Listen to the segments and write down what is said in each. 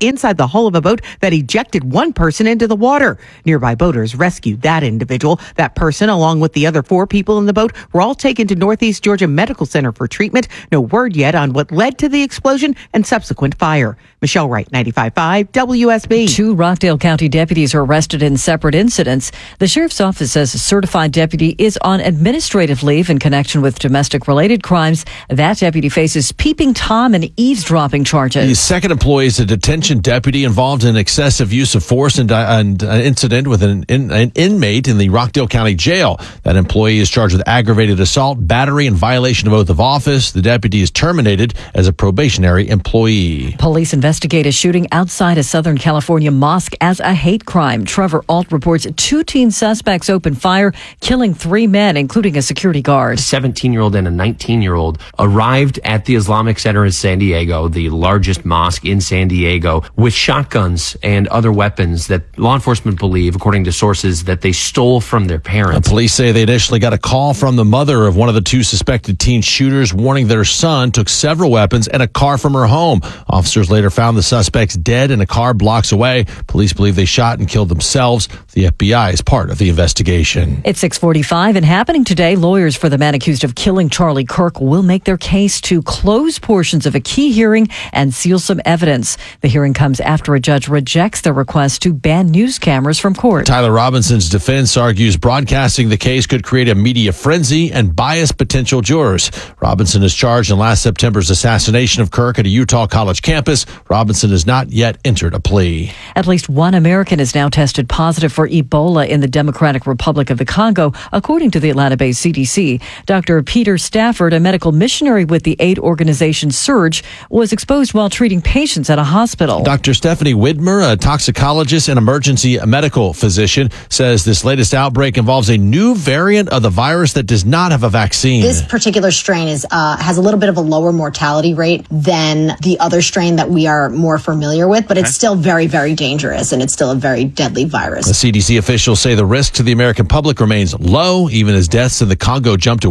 inside the hull of a boat that ejected one person into the water. Nearby boaters rescued that individual. That person, along with the other 4 people in the boat, were all taken to Northeast Georgia Medical Center for treatment. No word yet on what led to the explosion and subsequent fire. Michelle Wright, 95.5 WSB. 2 Rockdale County deputies are arrested in separate incidents. The sheriff's office says a certified deputy is on administrative leave in connection with domestic-related crimes. That deputy faces peeping Tom and eavesdropping charges. The second employee is a detention deputy involved in excessive use of force and an incident with an inmate in the Rockdale County Jail. That employee is charged with aggravated assault, battery, and violation of oath of office. The deputy is terminated as a probationary employee. Police investigate a shooting outside a Southern California mosque as a hate crime. Trevor Alt reports 2 teen suspects opened fire, killing 3 men, including a security guard. A 17-year-old and a 19-year-old arrived at the Islamic Center in San Diego, the largest mosque in San Diego, with shotguns and other weapons that law enforcement believe, according to sources, that they stole from their parents. Police say they initially got a call from the mother of one of the 2 suspected teen shooters, warning that her son took several weapons and a car from her home. Officers later found the suspects dead in a car blocks away. Police believe they shot and killed themselves. The FBI is part of the investigation. It's 6:45 and happening today. Lawyers for the man accused of killing Charlie Kirk will make their case to close portions of a key hearing and seal some evidence. The hearing comes after a judge rejects their request to ban news cameras from court. Tyler Robinson's defense argues broadcasting the case could create a media frenzy and bias potential jurors. Robinson is charged in last September's assassination of Kirk at a Utah college campus. Robinson has not yet entered a plea. At least 1 American is now tested positive for Ebola in the Democratic Republic of the Congo, according to the Atlanta-based CDC. Dr. Peter Stafford, a medical missionary with the aid organization SURGE, was exposed while treating patients at a hospital. Dr. Stephanie Widmer, a toxicologist and emergency medical physician, says this latest outbreak involves a new variant of the virus that does not have a vaccine. This particular strain has a little bit of a lower mortality rate than the other strain that we are more familiar with, but it's still very, very dangerous, and it's still a very deadly virus. The CDC officials say the risk to the American public remains low, even as deaths in the Congo jumped to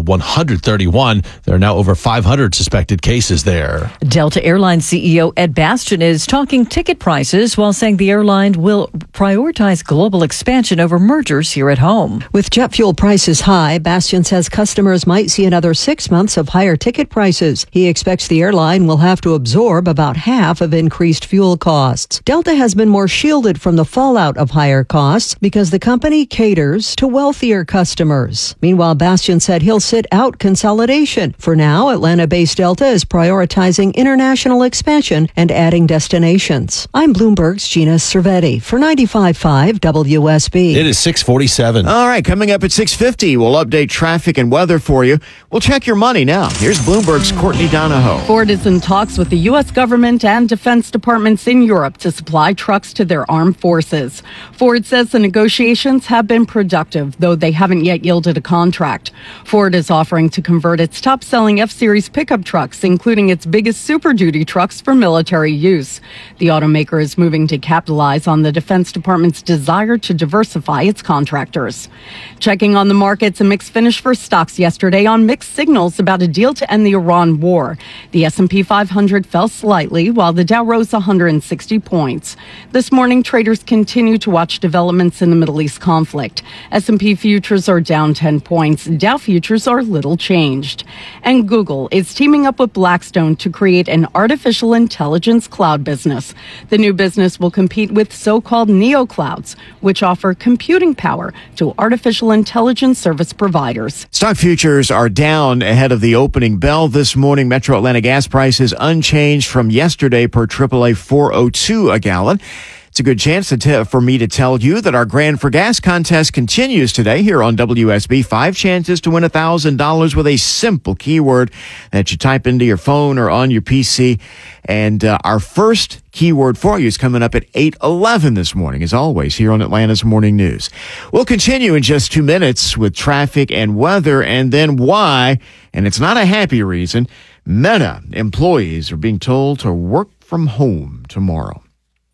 131. There are now over 500 suspected cases there. Delta Airlines CEO Ed Bastian is talking ticket prices while saying the airline will prioritize global expansion over mergers here at home. With jet fuel prices high, Bastian says customers might see another 6 months of higher ticket prices. He expects the airline will have to absorb about half of increased fuel costs. Delta has been more shielded from the fallout of higher costs because the company caters to wealthier customers. Meanwhile, Bastian said he'll sit out consolidation. For now, Atlanta-based Delta is prioritizing international expansion and adding destinations. I'm Bloomberg's Gina Cervetti for 95.5 WSB. It is 6:47. All right, coming up at 6:50, we'll update traffic and weather for you. We'll check your money now. Here's Bloomberg's Courtney Donahoe. Ford is in talks with the U.S. government and defense departments in Europe to supply trucks to their armed forces. Ford says the negotiations have been productive, though they haven't yet yielded a contract. Ford is offering to convert its top-selling F-Series pickup trucks, including its biggest Super Duty trucks, for military use. The automaker is moving to capitalize on the Defense Department's desire to diversify its contractors. Checking on the markets, a mixed finish for stocks yesterday on mixed signals about a deal to end the Iran war. The S&P 500 fell slightly, while the Dow rose 160 points. This morning, traders continue to watch developments in the Middle East conflict. S&P futures are down 10 points. Dow futures are little changed. And Google is teaming up with Blackstone to create an artificial intelligence cloud business. The new business will compete with so-called neoclouds, which offer computing power to artificial intelligence service providers. Stock futures are down ahead of the opening bell this morning. Metro Atlanta gas prices unchanged from yesterday per AAA 402 a gallon. It's a good chance for me to tell you that our Grand for Gas contest continues today here on WSB. 5 chances to win $1,000 with a simple keyword that you type into your phone or on your PC. And our first keyword for you is coming up at 8:11 this morning, as always, here on Atlanta's Morning News. We'll continue in just 2 minutes with traffic and weather, and then why, and it's not a happy reason, Meta employees are being told to work from home tomorrow.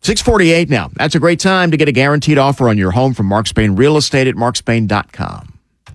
6:48 now. That's a great time to get a guaranteed offer on your home from Mark Spain Real Estate at markspain.com.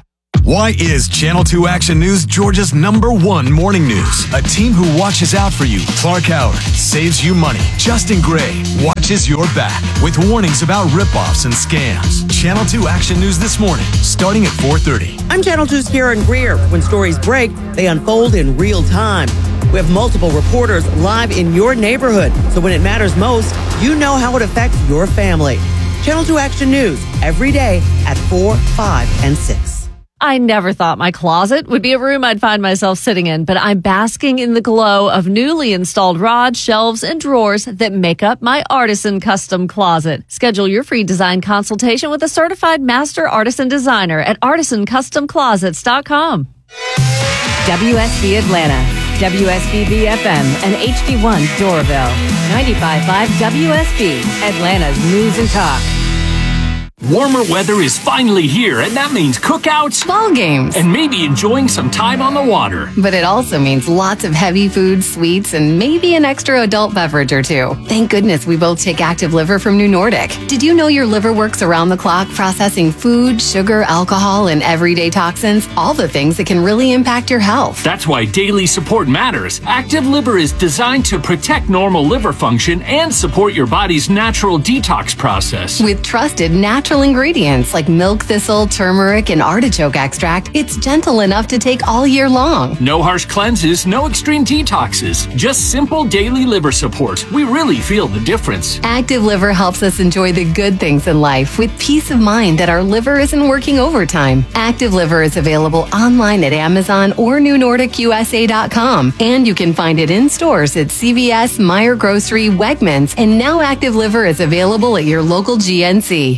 Why is Channel 2 Action News Georgia's #1 morning news? A team who watches out for you. Clark Howard saves you money. Justin Gray watches watches your back with warnings about ripoffs and scams. Channel 2 Action News this morning, starting at 4:30. I'm Channel 2's Karen Greer. When stories break, they unfold in real time. We have multiple reporters live in your neighborhood, so when it matters most, you know how it affects your family. Channel 2 Action News, every day at 4, 5, and 6. I never thought my closet would be a room I'd find myself sitting in, but I'm basking in the glow of newly installed rods, shelves, and drawers that make up my Artisan Custom Closet. Schedule your free design consultation with a certified master artisan designer at artisancustomclosets.com. WSB Atlanta, WSBB FM, and HD1 Doraville. 95.5 WSB, Atlanta's News and Talk. Warmer weather is finally here, and that means cookouts, ball games, and maybe enjoying some time on the water. But it also means lots of heavy food, sweets, and maybe an extra adult beverage or two. Thank goodness we both take Active Liver from New Nordic. Did you know your liver works around the clock processing food, sugar, alcohol, and everyday toxins? All the things that can really impact your health. That's why daily support matters. Active Liver is designed to protect normal liver function and support your body's natural detox process. With trusted natural ingredients like milk thistle, turmeric, and artichoke extract, it's gentle enough to take all year long. No harsh cleanses, no extreme detoxes, just simple daily liver support. We really feel the difference. Active Liver helps us enjoy the good things in life with peace of mind that our liver isn't working overtime. Active Liver is available online at Amazon or NewNordicUSA.com, and you can find it in stores at CVS, Meijer Grocery, Wegmans, and now Active Liver is available at your local GNC.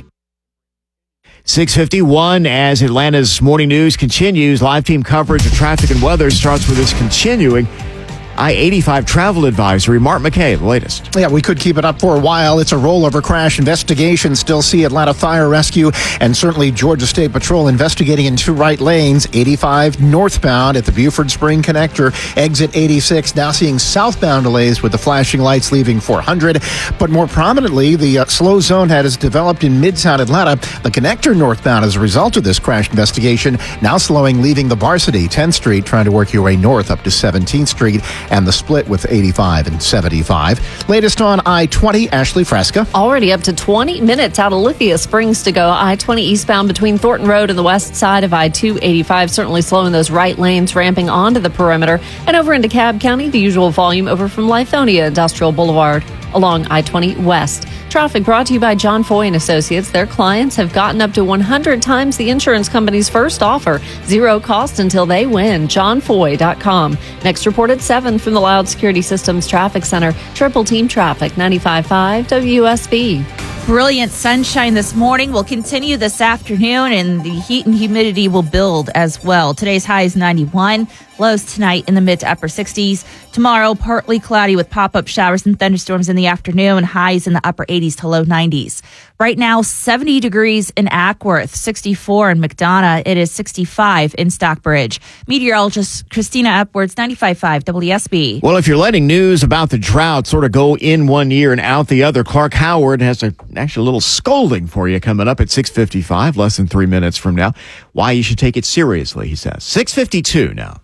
6:51 as Atlanta's morning news continues. Live team coverage of traffic and weather starts with this continuing I-85 travel advisory. Mark McKay, the latest. Yeah, we could keep it up for a while. It's a rollover crash investigation. Still see Atlanta Fire Rescue and certainly Georgia State Patrol investigating in two right lanes. 85 northbound at the Buford Spring Connector. Exit 86 now seeing southbound delays with the flashing lights leaving 400. But more prominently, the slow zone has developed in Midtown Atlanta. The connector northbound as a result of this crash investigation now slowing leaving the Varsity 10th Street, trying to work your way north up to 17th Street. And the split with 85 and 75. Latest on I-20, Ashley Fresca. Already up to 20 minutes out of Lithia Springs to go. I-20 eastbound between Thornton Road and the west side of I-285, certainly slowing those right lanes, ramping onto the perimeter. And over into Cobb County, the usual volume over from Lithonia Industrial Boulevard along I-20 west. Traffic brought to you by John Foy and Associates. Their clients have gotten up to 100 times the insurance company's first offer. Zero cost until they win. JohnFoy.com. Next report at 7 from the Loud Security Systems Traffic Center. Triple Team Traffic, 95.5 WSB. Brilliant sunshine this morning will continue this afternoon, and the heat and humidity will build as well. Today's high is 91. Lows tonight in the mid to upper 60s. Tomorrow, partly cloudy with pop-up showers and thunderstorms in the afternoon, highs in the upper 80s to low 90s. Right now, 70 degrees in Ackworth, 64 in McDonough. It is 65 in Stockbridge. Meteorologist Christina Upwards, 95.5 WSB. Well, if you're letting news about the drought sort of go in one ear and out the other, Clark Howard has actually a little scolding for you coming up at 6:55, less than 3 minutes from now. Why you should take it seriously, he says. 6:52 now.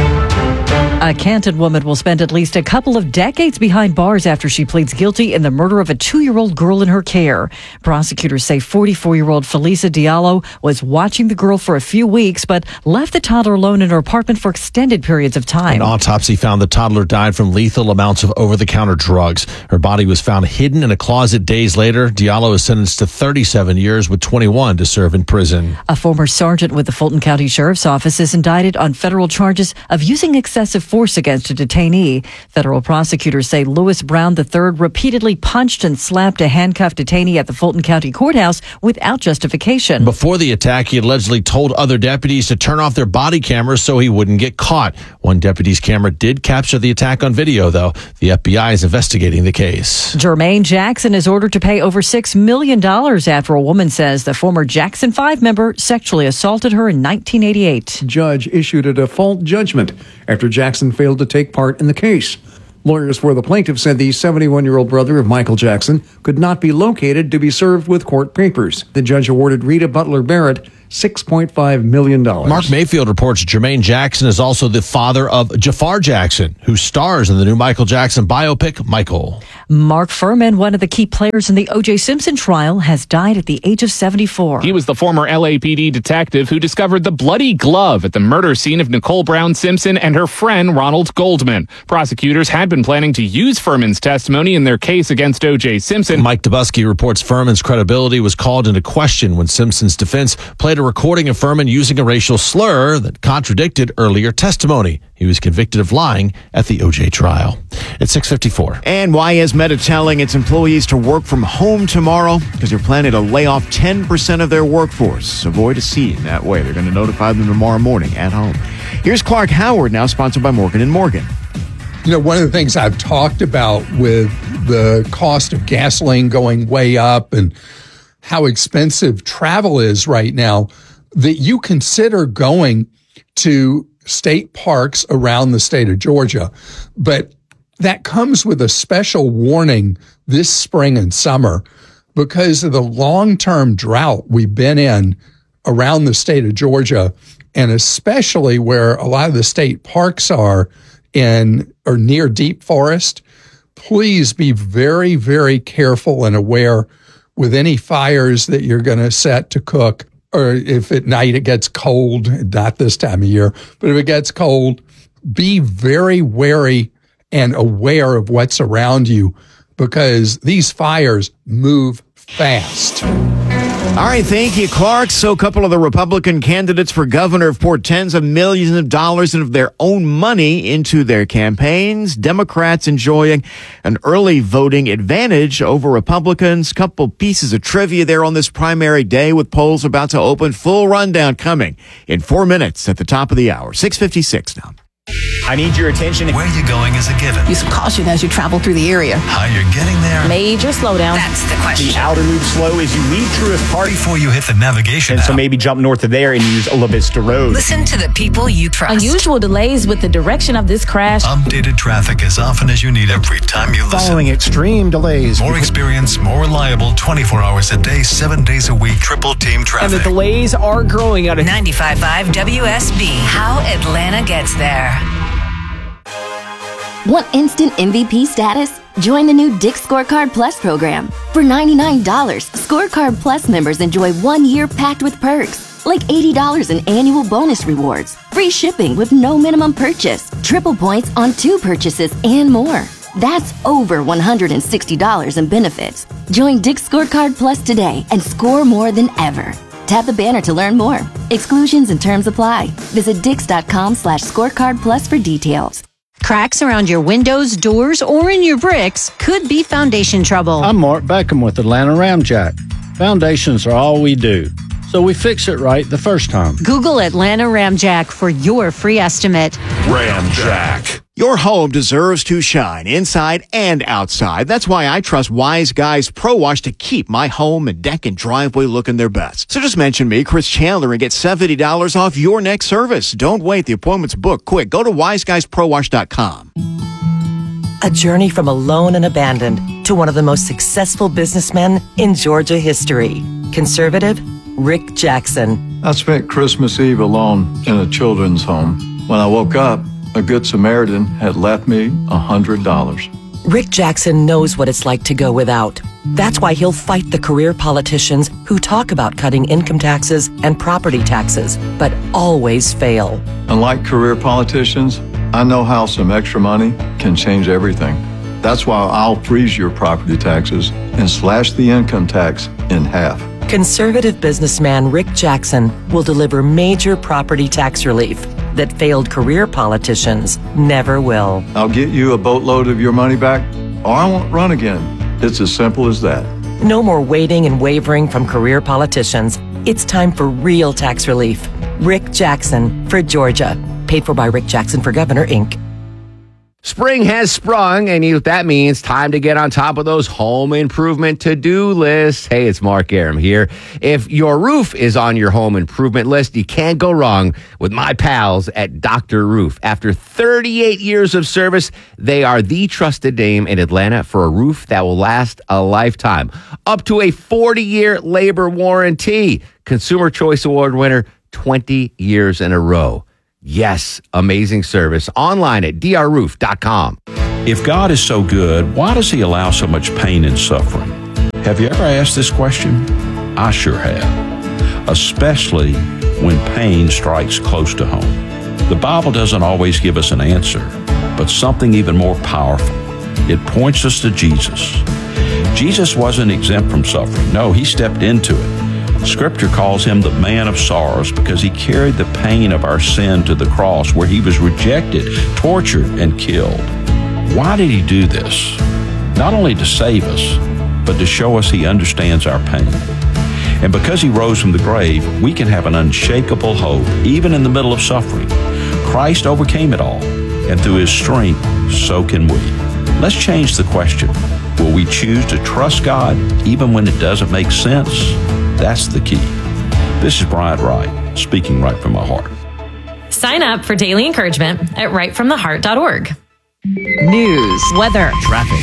A Canton woman will spend at least a couple of decades behind bars after she pleads guilty in the murder of a 2-year-old girl in her care. Prosecutors say 44-year-old Felisa Diallo was watching the girl for a few weeks, but left the toddler alone in her apartment for extended periods of time. An autopsy found the toddler died from lethal amounts of over-the-counter drugs. Her body was found hidden in a closet days later. Diallo is sentenced to 37 years with 21 to serve in prison. A former sergeant with the Fulton County Sheriff's Office is indicted on federal charges of using excessive force against a detainee. Federal prosecutors say Lewis Brown III repeatedly punched and slapped a handcuffed detainee at the Fulton County Courthouse without justification. Before the attack, he allegedly told other deputies to turn off their body cameras so he wouldn't get caught. One deputy's camera did capture the attack on video, though. The FBI is investigating the case. Jermaine Jackson is ordered to pay over $6 million after a woman says the former Jackson 5 member sexually assaulted her in 1988. Judge issued a default judgment after Jackson failed to take part in the case. Lawyers for the plaintiff said the 71-year-old brother of Michael Jackson could not be located to be served with court papers. The judge awarded Rita Butler Barrett $6.5 million. Mark Mayfield reports Jermaine Jackson is also the father of Jafar Jackson, who stars in the new Michael Jackson biopic, Michael. Mark Furman, one of the key players in the O.J. Simpson trial, has died at the age of 74. He was the former LAPD detective who discovered the bloody glove at the murder scene of Nicole Brown Simpson and her friend Ronald Goldman. Prosecutors had been planning to use Furman's testimony in their case against O.J. Simpson. Mike Dubusky reports Furman's credibility was called into question when Simpson's defense played a recording of Furman using a racial slur that contradicted earlier testimony. He was convicted of lying at the O.J. trial. It's 6:54. And why is Meta telling its employees to work from home tomorrow? Because they're planning to lay off 10% of their workforce. Avoid a scene that way. They're going to notify them tomorrow morning at home. Here's Clark Howard, now sponsored by Morgan & Morgan. You know, one of the things I've talked about with the cost of gasoline going way up and how expensive travel is right now, that you consider going to state parks around the state of Georgia. But that comes with a special warning this spring and summer because of the long-term drought we've been in around the state of Georgia, and especially where a lot of the state parks are in or near deep forest. Please be very, very careful and aware with any fires that you're going to set to cook, or if at night it gets cold, not this time of year, but if it gets cold, be very wary and aware of what's around you because these fires move fast. All right, thank you, Clark. So a couple of the Republican candidates for governor have poured tens of millions of dollars of their own money into their campaigns. Democrats enjoying an early voting advantage over Republicans. Couple pieces of trivia there on this primary day with polls about to open. Full rundown coming in 4 minutes at the top of the hour. 6:56 now. I need your attention. Where you're going is a given. Use caution as you travel through the area. How you're getting there. Major slowdown. That's the question. The outer loop slow as you leave Truist Park. Before you hit the navigation And so maybe jump north of there and use La Vista Road. Listen to the people you trust. Unusual delays with the direction of this crash. Updated traffic as often as you need every time you listen. Following extreme delays. More experience, more reliable, 24 hours a day, 7 days a week, triple team traffic. And the delays are growing out of 95.5 WSB. How Atlanta gets there. Want instant MVP status? Join the new Dick's Scorecard Plus program. For $99, Scorecard Plus members enjoy 1 year packed with perks, like $80 in annual bonus rewards, free shipping with no minimum purchase, triple points on 2 purchases, and more. That's over $160 in benefits. Join Dick's Scorecard Plus today and score more than ever. Tap the banner to learn more. Exclusions and terms apply. Visit dix.com/scorecardplus for details. Cracks around your windows, doors, or in your bricks could be foundation trouble. I'm Mark Beckham with Atlanta Ramjack. Foundations are all we do, so we fix it right the first time. Google Atlanta Ramjack for your free estimate. Ramjack. Your home deserves to shine inside and outside. That's why I trust Wise Guys Pro Wash to keep my home and deck and driveway looking their best. So just mention me, Chris Chandler, and get $70 off your next service. Don't wait. The appointment's booked. Quick, go to wiseguysprowash.com. A journey from alone and abandoned to one of the most successful businessmen in Georgia history. Conservative Rick Jackson. I spent Christmas Eve alone in a children's home. When I woke up, a Good Samaritan had left me $100. Rick Jackson knows what it's like to go without. That's why he'll fight the career politicians who talk about cutting income taxes and property taxes, but always fail. Unlike career politicians, I know how some extra money can change everything. That's why I'll freeze your property taxes and slash the income tax in half. Conservative businessman Rick Jackson will deliver major property tax relief that failed career politicians never will. I'll get you a boatload of your money back, or I won't run again. It's as simple as that. No more waiting and wavering from career politicians. It's time for real tax relief. Rick Jackson for Georgia. Paid for by Rick Jackson for Governor, Inc. Spring has sprung, and that means time to get on top of those home improvement to-do lists. Hey, it's Mark Aram here. If your roof is on your home improvement list, you can't go wrong with my pals at Dr. Roof. After 38 years of service, they are the trusted name in Atlanta for a roof that will last a lifetime. Up to a 40-year labor warranty. Consumer Choice Award winner 20 years in a row. Yes, amazing service. Online at drroof.com. If God is so good, why does he allow so much pain and suffering? Have you ever asked this question? I sure have, especially when pain strikes close to home. The Bible doesn't always give us an answer, but something even more powerful. It points us to Jesus. Jesus wasn't exempt from suffering. No, he stepped into it. Scripture calls him the man of sorrows because he carried the pain of our sin to the cross where he was rejected, tortured, and killed. Why did he do this? Not only to save us, but to show us he understands our pain. And because he rose from the grave, we can have an unshakable hope, even in the middle of suffering. Christ overcame it all, and through his strength, so can we. Let's change the question. Will we choose to trust God even when it doesn't make sense? That's the key. This is Bryant Wright, speaking right from my heart. Sign up for daily encouragement at rightfromtheheart.org. News, weather, traffic.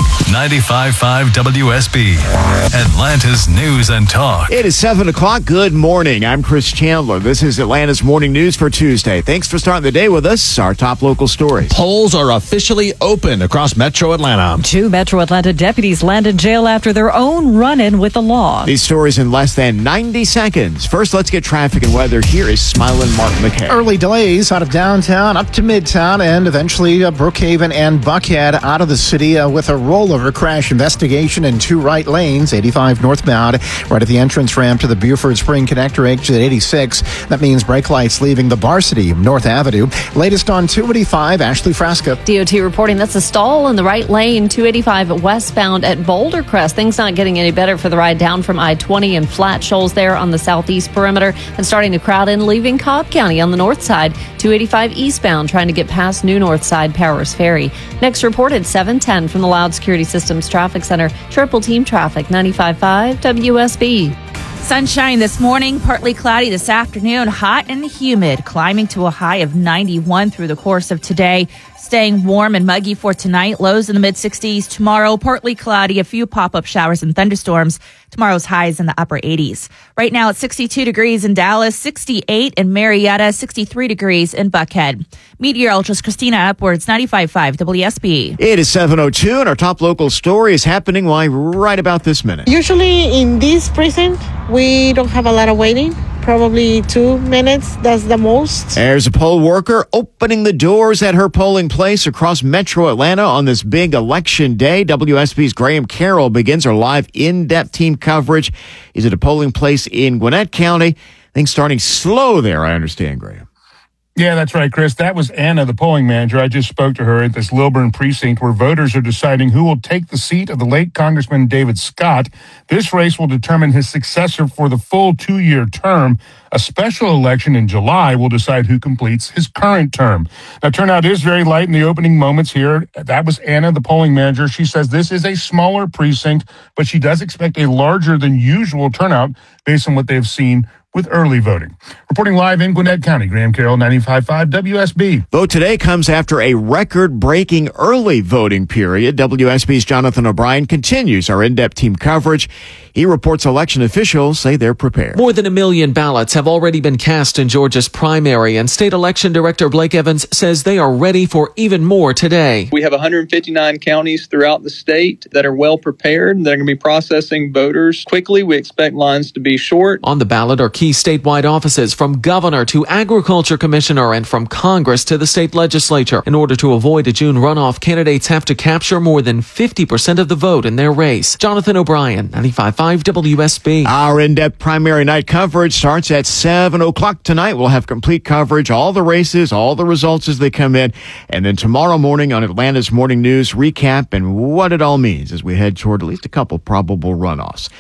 95.5 WSB, Atlanta's News and Talk. It is 7 o'clock. Good morning. I'm Chris Chandler. This is Atlanta's morning news for Tuesday. Thanks for starting the day with us. Our top local stories. Polls are officially open across Metro Atlanta. 2 Metro Atlanta deputies land in jail after their own run-in with the law. These stories in less than 90 seconds. First, let's get traffic and weather. Here is Smiling Mark McKay. Early delays out of downtown up to Midtown and eventually Brookhaven and Buckhead out of the city with a rollover crash investigation in 2 right lanes, 85 northbound, right at the entrance ramp to the Buford Spring Connector exit 86. That means brake lights leaving the Varsity North Avenue. Latest on 285, Ashley Frasca. DOT reporting that's a stall in the right lane, 285 westbound at Boulder Crest. Things not getting any better for the ride down from I-20 and Flat Shoals there on the southeast perimeter and starting to crowd in, leaving Cobb County on the north side, 285 eastbound, trying to get past New North Side Powers Ferry. Next reported 710 from the Loud Security Systems Traffic Center. Triple team traffic, 95.5 WSB. Sunshine this morning, partly cloudy this afternoon, hot and humid, climbing to a high of 91 through the course of today. Staying warm and muggy for tonight, lows in the mid-60s. Tomorrow, partly cloudy, a few pop-up showers and thunderstorms. Tomorrow's highs in the upper 80s. Right now, it's 62 degrees in Dallas, 68 in Marietta, 63 degrees in Buckhead. Meteorologist Christina Upwards, 95.5 WSB. It is 7:02, and our top local story is happening right about this minute. Usually in this precinct, we don't have a lot of waiting. Probably 2 minutes, that's the most. There's a poll worker opening the doors at her polling place across Metro Atlanta on this big election day. WSB's Graham Carroll begins our live in-depth team coverage. He's at a polling place in Gwinnett County. Things starting slow there, I understand, Graham. Yeah, that's right, Chris. That was Anna, the polling manager. I just spoke to her at this Lilburn precinct where voters are deciding who will take the seat of the late Congressman David Scott. This race will determine his successor for the full 2-year term. A special election in July will decide who completes his current term. Now, turnout is very light in the opening moments here. That was Anna, the polling manager. She says this is a smaller precinct, but she does expect a larger than usual turnout based on what they've seen with early voting. Reporting live in Gwinnett County, Graham Carroll, 95.5 WSB. Vote today comes after a record-breaking early voting period. WSB's Jonathan O'Brien continues our in-depth team coverage. He reports election officials say they're prepared. More than 1 million ballots have already been cast in Georgia's primary, and State Election Director Blake Evans says they are ready for even more today. We have 159 counties throughout the state that are well prepared. They're going to be processing voters quickly. We expect lines to be short. On the ballot are key statewide offices from governor to agriculture commissioner and from Congress to the state legislature. In order to avoid a June runoff, candidates have to capture more than 50% of the vote in their race. Jonathan O'Brien, 95.5 WSB. Our in-depth primary night coverage starts at 7 o'clock tonight. We'll have complete coverage, all the races, all the results as they come in. And then tomorrow morning on Atlanta's Morning News, recap and what it all means as we head toward at least a couple probable runoffs.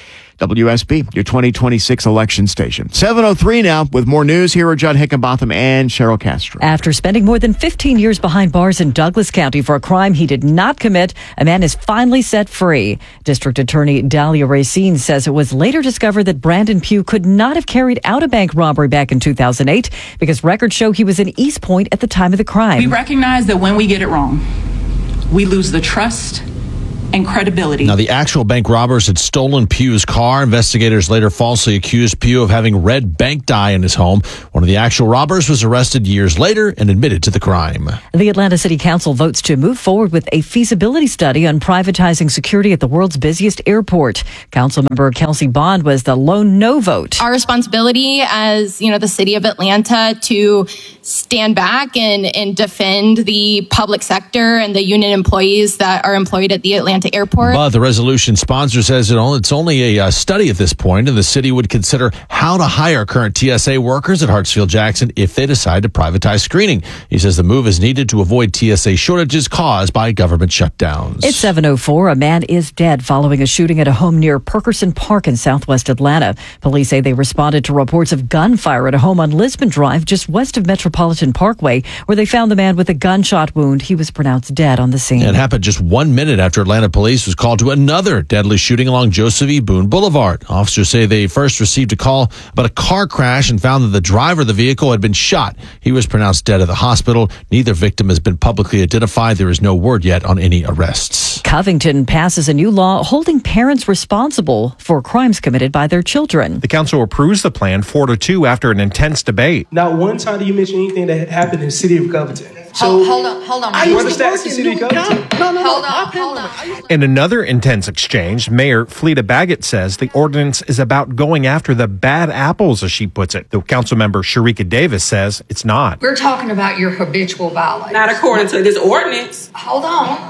WSB, your 2026 election station. 7:03 now with more news. Here are Judd Hickenbotham and Cheryl Castro. After spending more than 15 years behind bars in Douglas County for a crime he did not commit, a man is finally set free. District Attorney Dahlia Racine says it was later discovered that Brandon Pugh could not have carried out a bank robbery back in 2008 because records show he was in East Point at the time of the crime. We recognize that when we get it wrong, we lose the trust and credibility. Now, the actual bank robbers had stolen Pugh's car. Investigators later falsely accused Pugh of having red bank dye in his home. One of the actual robbers was arrested years later and admitted to the crime. The Atlanta City Council votes to move forward with a feasibility study on privatizing security at the world's busiest airport. Councilmember Kelsey Bond was the lone no vote. Our responsibility as, the city of Atlanta to stand back and defend the public sector and the union employees that are employed at the Atlanta airport. But the resolution sponsor says it's only a study at this point, and the city would consider how to hire current TSA workers at Hartsfield-Jackson if they decide to privatize screening. He says the move is needed to avoid TSA shortages caused by government shutdowns. It's 7:04. A man is dead following a shooting at a home near Perkerson Park in southwest Atlanta. Police say they responded to reports of gunfire at a home on Lisbon Drive, just west of Metropolitan Parkway, where they found the man with a gunshot wound. He was pronounced dead on the scene. It happened just 1 minute after Atlanta police was called to another deadly shooting along Joseph E. Boone Boulevard. Officers say they first received a call about a car crash and found that the driver of the vehicle had been shot. He was pronounced dead at the hospital. Neither victim has been publicly identified. There is no word yet on any arrests. Covington passes a new law holding parents responsible for crimes committed by their children. The council approves the plan 4-2 after an intense debate. Not one time do you mention anything that happened in the city of Covington. So hold on. What the stats in the city of Covington? Hold on. In another intense exchange, Mayor Fleta Baggett says the ordinance is about going after the bad apples, as she puts it. The council member Sharika Davis says it's not. We're talking about your habitual violation. Not according to this ordinance. Hold on.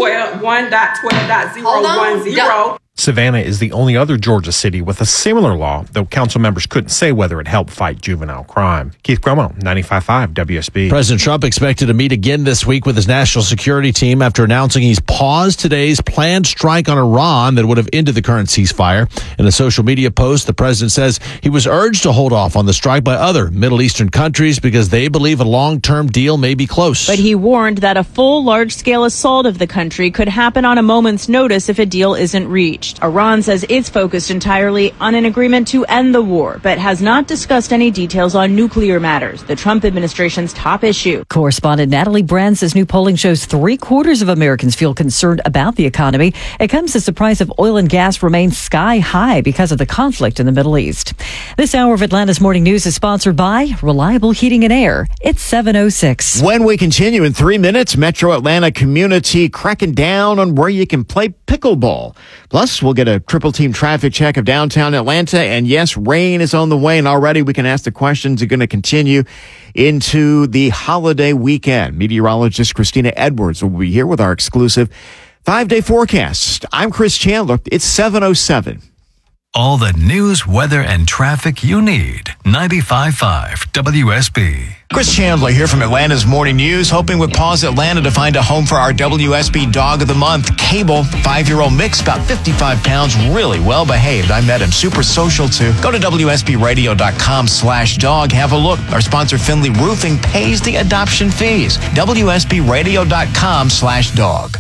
1.12.010. Savannah is the only other Georgia city with a similar law, though council members couldn't say whether it helped fight juvenile crime. Keith Cuomo, 95.5 WSB. President Trump expected to meet again this week with his national security team after announcing he's paused today's planned strike on Iran that would have ended the current ceasefire. In a social media post, the president says he was urged to hold off on the strike by other Middle Eastern countries because they believe a long-term deal may be close. But he warned that a full large-scale assault of the country could happen on a moment's notice if a deal isn't reached. Iran says it's focused entirely on an agreement to end the war, but has not discussed any details on nuclear matters, the Trump administration's top issue. Correspondent Natalie Brand says new polling shows 3/4 of Americans feel concerned about the economy. It comes as the price of oil and gas remains sky high because of the conflict in the Middle East. This hour of Atlanta's Morning News is sponsored by Reliable Heating and Air. It's 7:06. When we continue in 3 minutes, Metro Atlanta community cracking down on where you can play pickleball. Plus, we'll get a triple team traffic check of downtown Atlanta. And yes, rain is on the way. And already we can ask the questions are going to continue into the holiday weekend. Meteorologist Christina Edwards will be here with our exclusive 5-day forecast. I'm Chris Chandler. It's 7:07. All the news, weather, and traffic you need. 95.5 WSB. Chris Chandler here from Atlanta's Morning News, hoping with Paws Atlanta to find a home for our WSB Dog of the Month, Cable. 5-year-old mix, about 55 pounds, really well behaved. I met him, super social too. Go to WSBRadio.com/dog. Have a look. Our sponsor, Finley Roofing, pays the adoption fees. WSBRadio.com/dog.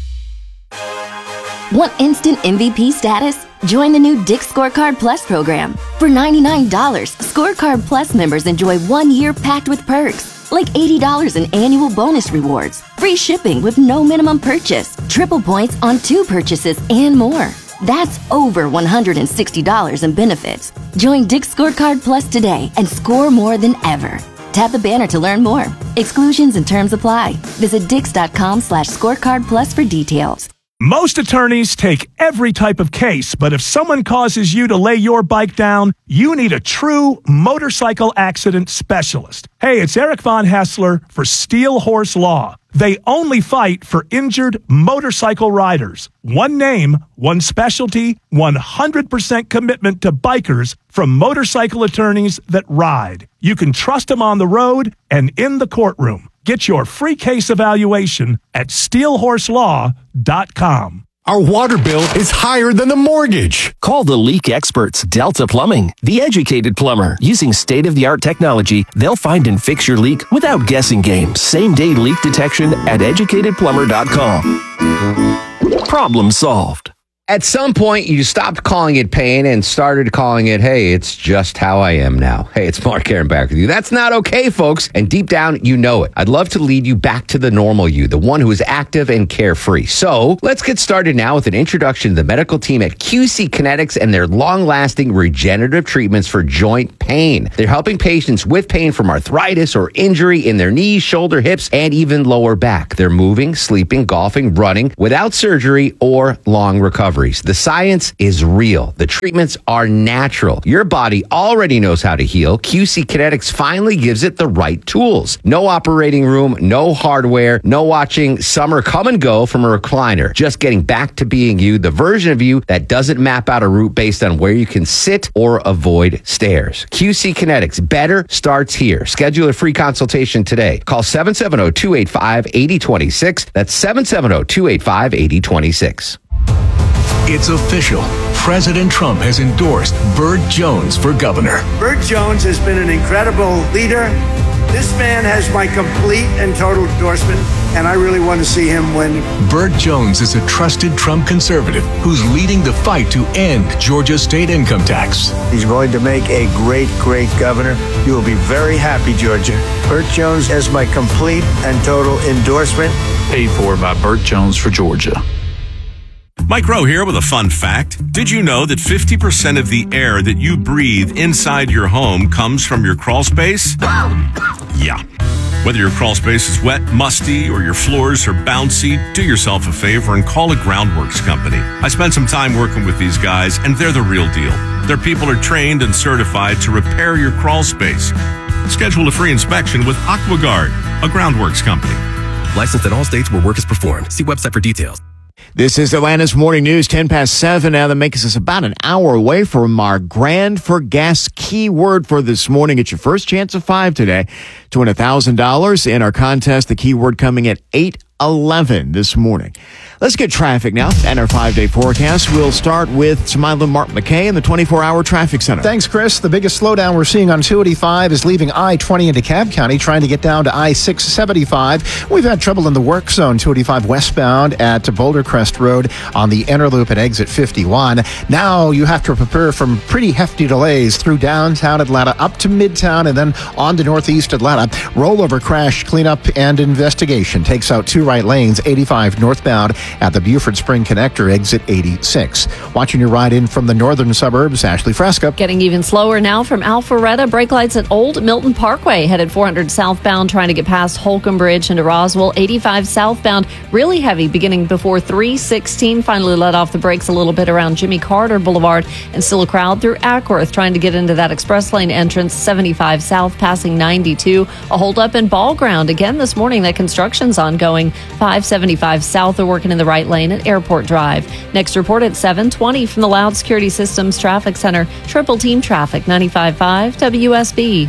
Want instant MVP status? Join the new Dick's Scorecard Plus program. For $99, Scorecard Plus members enjoy 1 year packed with perks, like $80 in annual bonus rewards, free shipping with no minimum purchase, triple points on 2 purchases, and more. That's over $160 in benefits. Join Dick's Scorecard Plus today and score more than ever. Tap the banner to learn more. Exclusions and terms apply. Visit Dix.com/scorecard plus for details. Most attorneys take every type of case, but if someone causes you to lay your bike down, you need a true motorcycle accident specialist. Hey, it's Eric Von Hassler for Steel Horse Law. They only fight for injured motorcycle riders. One name, one specialty, 100% commitment to bikers from motorcycle attorneys that ride. You can trust them on the road and in the courtroom. Get your free case evaluation at steelhorselaw.com. Our water bill is higher than the mortgage. Call the leak experts, Delta Plumbing, the educated plumber. Using state-of-the-art technology, they'll find and fix your leak without guessing games. Same-day leak detection at educatedplumber.com. Problem solved. At some point, you stopped calling it pain and started calling it, hey, it's just how I am now. Hey, it's Mark Aaron back with you. That's not okay, folks. And deep down, you know it. I'd love to lead you back to the normal you, the one who is active and carefree. So let's get started now with an introduction to the medical team at QC Kinetics and their long-lasting regenerative treatments for joint pain. They're helping patients with pain from arthritis or injury in their knees, shoulder, hips, and even lower back. They're moving, sleeping, golfing, running without surgery or long recovery. The science is real. The treatments are natural. Your body already knows how to heal. QC Kinetics finally gives it the right tools. No operating room, no hardware, no watching summer come and go from a recliner. Just getting back to being you, the version of you that doesn't map out a route based on where you can sit or avoid stairs. QC Kinetics, better starts here. Schedule a free consultation today. Call 770-285-8026. That's 770-285-8026. It's official. President Trump has endorsed Burt Jones for governor. Burt Jones has been an incredible leader. This man has my complete and total endorsement, and I really want to see him win. Burt Jones is a trusted Trump conservative who's leading the fight to end Georgia's state income tax. He's going to make a great, great governor. You will be very happy, Georgia. Burt Jones has my complete and total endorsement. Paid for by Burt Jones for Georgia. Mike Rowe here with a fun fact. Did you know that 50% of the air that you breathe inside your home comes from your crawl space? Yeah. Whether your crawl space is wet, musty, or your floors are bouncy, do yourself a favor and call a Groundworks company. I spent some time working with these guys, and they're the real deal. Their people are trained and certified to repair your crawl space. Schedule a free inspection with AquaGuard, a Groundworks company. Licensed in all states where work is performed. See website for details. This is Atlanta's Morning News, 10 past 7 now. That makes us about an hour away from our Grand for Gas keyword for this morning. It's your first chance of 5 today to win $1,000 in our contest. The keyword coming at 8:11 this morning. Let's get traffic now and our 5-day forecast. We'll start with Smiler Mark McKay in the 24-hour traffic center. Thanks, Chris. The biggest slowdown we're seeing on 285 is leaving I-20 into Cobb County, trying to get down to I-675. We've had trouble in the work zone, 285 westbound at Boulder Crest Road on the inner loop at exit 51. Now you have to prepare for pretty hefty delays through downtown Atlanta up to Midtown and then on to northeast Atlanta. Rollover crash cleanup and investigation takes out 2 right lanes, 85 northbound at the Buford Spring Connector, exit 86. Watching your ride in from the northern suburbs, Ashley Fresca. Getting even slower now from Alpharetta. Brake lights at Old Milton Parkway, headed 400 southbound, trying to get past Holcomb Bridge into Roswell. 85 southbound, really heavy, beginning before 316. Finally let off the brakes a little bit around Jimmy Carter Boulevard, and still a crowd through Ackworth, trying to get into that express lane entrance. 75 south, passing 92. A holdup in Ball Ground. Again this morning, that construction's ongoing. 575 south, they're working in the right lane at Airport Drive. Next report at 7:20 from the Loud Security Systems Traffic Center. Triple Team Traffic, 95.5 WSB.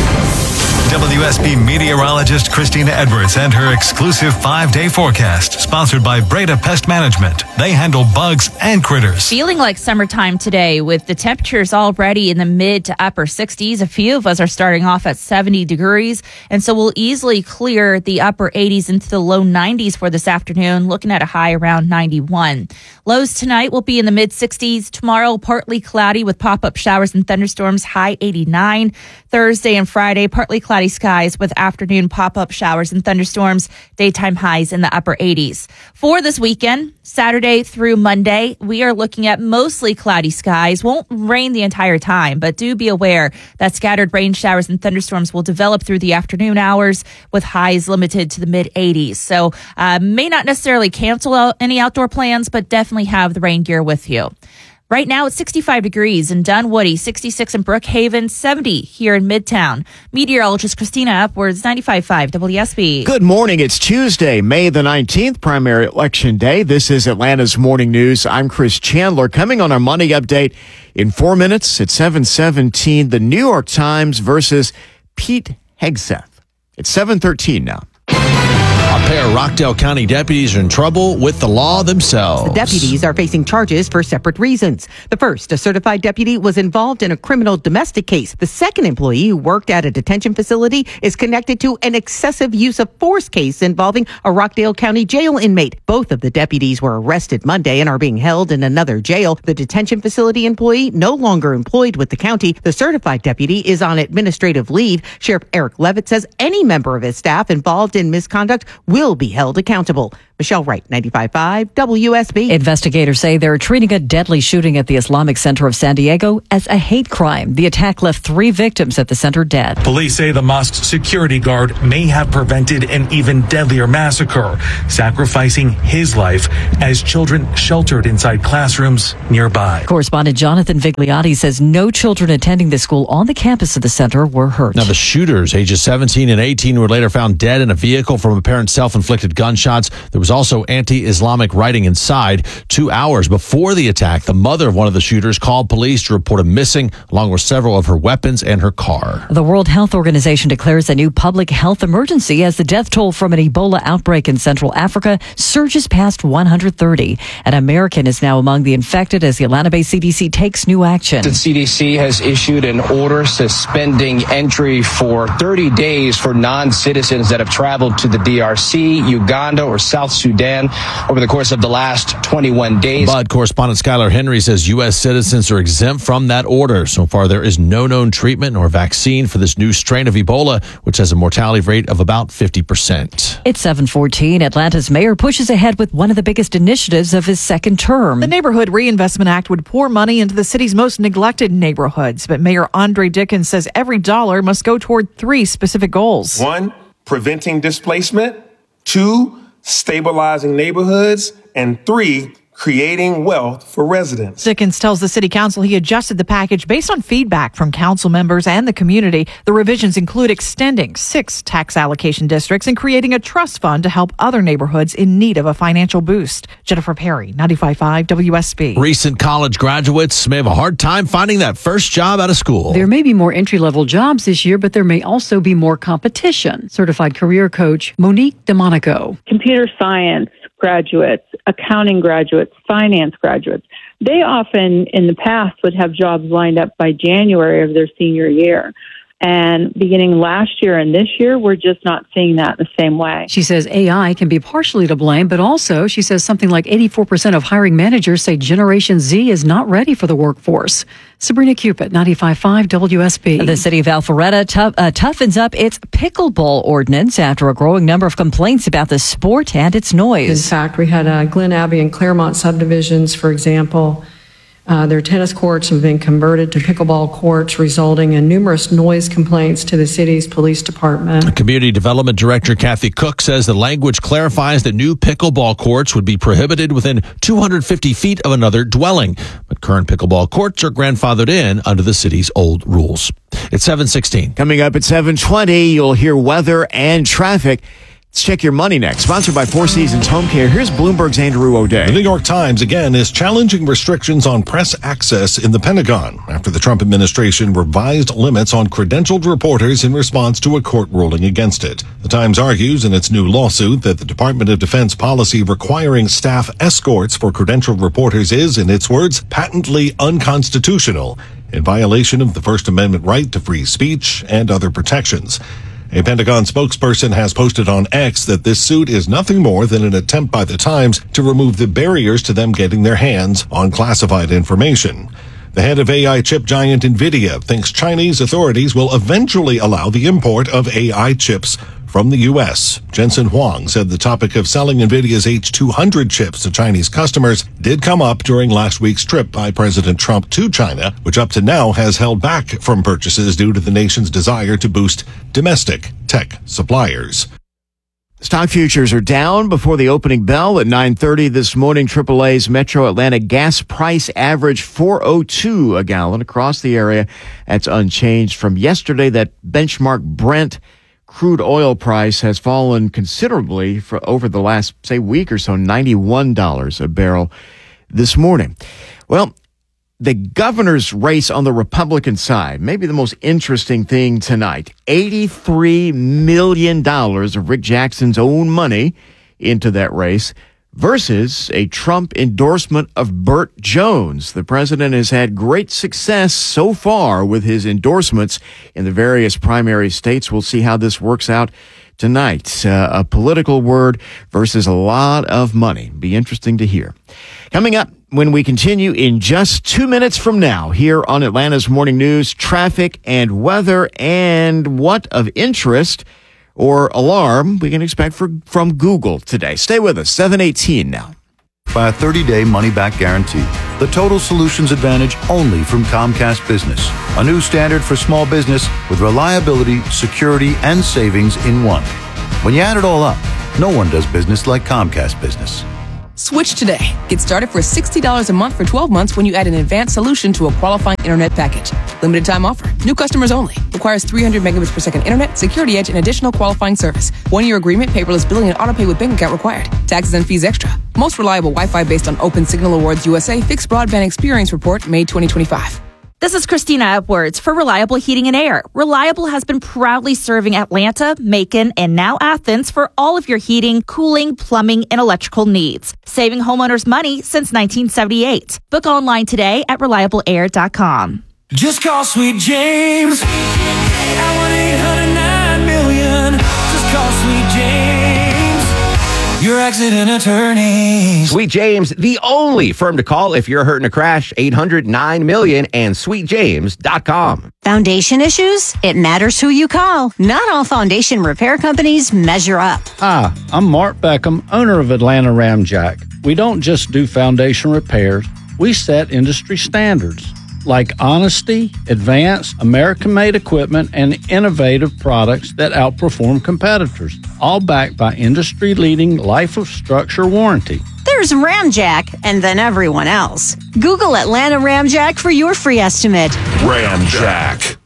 WSB meteorologist Christina Edwards and her exclusive 5-day forecast, sponsored by Breda Pest Management. They handle bugs and critters. Feeling like summertime today with the temperatures already in the mid to upper 60s. A few of us are starting off at 70 degrees, and so we'll easily clear the upper 80s into the low 90s for this afternoon, looking at a high around 91. Lows tonight will be in the mid 60s. Tomorrow, partly cloudy with pop-up showers and thunderstorms, high 89. Thursday and Friday, partly cloudy skies with afternoon pop-up showers and thunderstorms, daytime highs in the upper 80s. For this weekend, Saturday through Monday, we are looking at mostly cloudy skies. Won't rain the entire time, but do be aware that scattered rain showers and thunderstorms will develop through the afternoon hours with highs limited to the mid 80s. So may not necessarily cancel out any outdoor plans, but definitely have the rain gear with you. Right now, it's 65 degrees in Dunwoody, 66 in Brookhaven, 70 here in Midtown. Meteorologist Christina Edwards, 95.5 WSB. Good morning. It's Tuesday, May the 19th, primary election day. This is Atlanta's Morning News. I'm Chris Chandler. Coming on our money update in 4 minutes at 7:17, the New York Times versus Pete Hegseth. It's 7:13 now. pair of Rockdale County deputies are in trouble with the law themselves. The deputies are facing charges for separate reasons. The first, a certified deputy, was involved in a criminal domestic case. The second employee, who worked at a detention facility, is connected to an excessive use of force case involving a Rockdale County jail inmate. Both of the deputies were arrested Monday and are being held in another jail. The detention facility employee no longer employed with the county. The certified deputy is on administrative leave. Sheriff Eric Levitt says any member of his staff involved in misconduct will be held accountable. Michelle Wright, 95.5 WSB. Investigators say they're treating a deadly shooting at the Islamic Center of San Diego as a hate crime. The attack left 3 victims at the center dead. Police say the mosque's security guard may have prevented an even deadlier massacre, sacrificing his life as children sheltered inside classrooms nearby. Correspondent Jonathan Vigliotti says no children attending the school on the campus of the center were hurt. Now, the shooters, ages 17 and 18, were later found dead in a vehicle from apparent self-inflicted gunshots. There was also anti-Islamic writing inside. 2 hours before the attack, the mother of one of the shooters called police to report him missing, along with several of her weapons and her car. The World Health Organization declares a new public health emergency as the death toll from an Ebola outbreak in Central Africa surges past 130. An American is now among the infected as the Atlanta-based CDC takes new action. The CDC has issued an order suspending entry for 30 days for non-citizens that have traveled to the DRC, Uganda, or South Sudan over the course of the last 21 days. But correspondent Skylar Henry says U.S. citizens are exempt from that order. So far, there is no known treatment or vaccine for this new strain of Ebola, which has a mortality rate of about 50%. It's 7:14. Atlanta's mayor pushes ahead with one of the biggest initiatives of his second term. The Neighborhood Reinvestment Act would pour money into the city's most neglected neighborhoods. But Mayor Andre Dickens says every dollar must go toward 3 specific goals. 1, preventing displacement. 2, stabilizing neighborhoods, and 3, creating wealth for residents. Dickens tells the city council he adjusted the package based on feedback from council members and the community. The revisions include extending 6 tax allocation districts and creating a trust fund to help other neighborhoods in need of a financial boost. Jennifer Perry, 95.5 WSB. Recent college graduates may have a hard time finding that first job out of school. There may be more entry-level jobs this year, but there may also be more competition. Certified career coach Monique DeMonico. Computer science graduates, accounting graduates, finance graduates, they often in the past would have jobs lined up by January of their senior year. And beginning last year and this year, we're just not seeing that in the same way. She says AI can be partially to blame, but also she says something like 84% of hiring managers say Generation Z is not ready for the workforce. Sabrina Cupid, 95.5 WSB. The city of Alpharetta toughens up its pickleball ordinance after a growing number of complaints about the sport and its noise. In fact, we had Glen Abbey and Claremont subdivisions, for example. Their tennis courts have been converted to pickleball courts, resulting in numerous noise complaints to the city's police department. Community Development Director Kathy Cook says the language clarifies that new pickleball courts would be prohibited within 250 feet of another dwelling. But current pickleball courts are grandfathered in under the city's old rules. It's 7:16. Coming up at 7:20, you'll hear weather and traffic. Let's check your money next. Sponsored by Four Seasons Home Care. Here's Bloomberg's Andrew O'Day. The New York Times, again, is challenging restrictions on press access in the Pentagon after the Trump administration revised limits on credentialed reporters in response to a court ruling against it. The Times argues in its new lawsuit that the Department of Defense policy requiring staff escorts for credentialed reporters is, in its words, patently unconstitutional, in violation of the First Amendment right to free speech and other protections. A Pentagon spokesperson has posted on X that this suit is nothing more than an attempt by the Times to remove the barriers to them getting their hands on classified information. The head of AI chip giant NVIDIA thinks Chinese authorities will eventually allow the import of AI chips from the U.S. Jensen Huang said the topic of selling NVIDIA's H200 chips to Chinese customers did come up during last week's trip by President Trump to China, which up to now has held back from purchases due to the nation's desire to boost domestic tech suppliers. Stock futures are down before the opening bell at 9:30 this morning. AAA's Metro Atlanta gas price average $4.02 a gallon across the area. That's unchanged from yesterday. That benchmark Brent crude oil price has fallen considerably for over the last, say, week or so, $91 a barrel this morning. Well, the governor's race on the Republican side, maybe the most interesting thing tonight. $83 million of Rick Jackson's own money into that race versus a Trump endorsement of Burt Jones. The president has had great success so far with his endorsements in the various primary states. We'll see how this works out tonight. A political word versus a lot of money. Be interesting to hear. Coming up when we continue in just 2 minutes from now here on Atlanta's Morning News, traffic and weather and what of interest or alarm we can expect from Google today. Stay with us. 7:18 now. By a 30-day money-back guarantee. The Total Solutions Advantage only from Comcast Business. A new standard for small business with reliability, security, and savings in one. When you add it all up, no one does business like Comcast Business. Switch today. Get started for $60 a month for 12 months when you add an advanced solution to a qualifying internet package. Limited time offer. New customers only. Requires 300 megabits per second internet, security edge, and additional qualifying service. 1-year agreement, paperless billing, and autopay with bank account required. Taxes and fees extra. Most reliable Wi-Fi based on Open Signal Awards USA Fixed Broadband Experience Report, May 2025. This is Christina Edwards for Reliable Heating and Air. Reliable has been proudly serving Atlanta, Macon, and now Athens for all of your heating, cooling, plumbing, and electrical needs. Saving homeowners money since 1978. Book online today at reliableair.com. Just call Sweet James at 1-800-9-million. Just call Sweet James, your accident attorney. Sweet James, the only firm to call if you're hurt in a crash. 800-9-million and sweetjames.com. Foundation issues? It matters who you call. Not all foundation repair companies measure up. Hi, I'm Mark Beckham, owner of Atlanta Ramjack. We don't just do foundation repairs. We set industry standards like honesty, advanced, American-made equipment, and innovative products that outperform competitors, all backed by industry-leading life of structure warranty. There's Ramjack, and then everyone else. Google Atlanta Ramjack for your free estimate. Ramjack.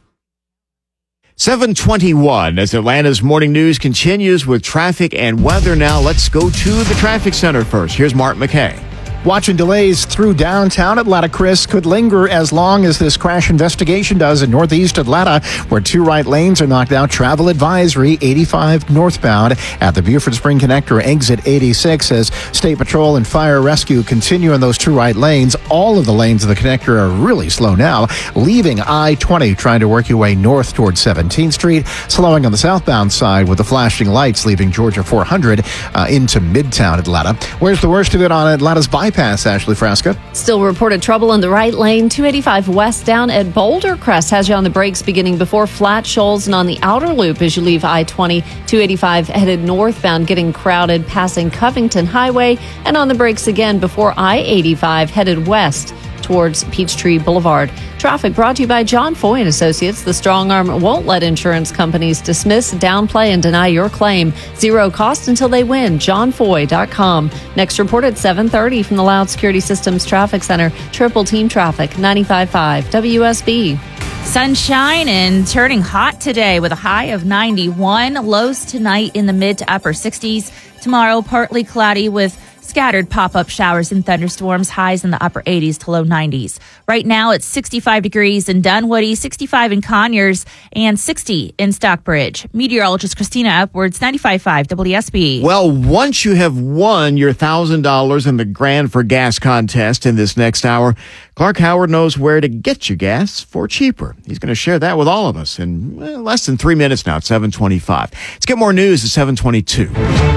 7:21 as Atlanta's Morning News continues with traffic and weather. Now let's go to the traffic center first. Here's Mark McKay. Watching delays through downtown Atlanta, Chris, could linger as long as this crash investigation does in northeast Atlanta, where 2 right lanes are knocked out. Travel advisory, 85 northbound at the Buford Spring Connector, exit 86, as State Patrol and Fire Rescue continue in those 2 right lanes. All of the lanes of the connector are really slow now, leaving I-20, trying to work your way north towards 17th Street, slowing on the southbound side with the flashing lights, leaving Georgia 400 into Midtown Atlanta. Where's the worst of it on Atlanta's bypass, Ashley Frasca? Still reported trouble in the right lane. 285 westbound at Boulder Crest has you on the brakes beginning before Flat Shoals, and on the outer loop as you leave I-20. 285 headed northbound getting crowded passing Covington Highway, and on the brakes again before I-85 headed west towards Peachtree Boulevard. Traffic brought to you by John Foy & Associates. The strong arm won't let insurance companies dismiss, downplay, and deny your claim. Zero cost until they win. JohnFoy.com. Next report at 7:30 from the Loud Security Systems Traffic Center. Triple Team Traffic, 95.5 WSB. Sunshine and turning hot today with a high of 91. Lows tonight in the mid to upper 60s. Tomorrow, partly cloudy with scattered pop-up showers and thunderstorms, highs in the upper 80s to low 90s. Right now, it's 65 degrees in Dunwoody, 65 in Conyers, and 60 in Stockbridge. Meteorologist Christina Edwards, 95.5 WSB. Well, once you have won your $1,000 in the Grand for Gas contest in this next hour, Clark Howard knows where to get your gas for cheaper. He's going to share that with all of us in less than 3 minutes now at 7:25. Let's get more news at 7:22.